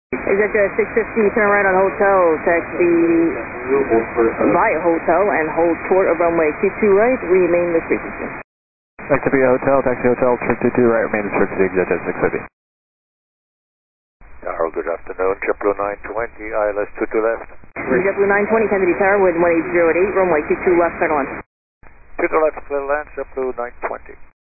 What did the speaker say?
Executive 650, turn right on Hotel, taxi via Hotel and hold short of runway 22 right, remain this frequency. Taxi via Hotel, taxi Hotel, 22 right, remain this frequency, Executive 650. Tower, good afternoon, JetBlue 920, ILS 22 left. JetBlue 920, Kennedy Tower with 1808, runway 22 left, clear to land. 22 left, clear to land, JetBlue 920.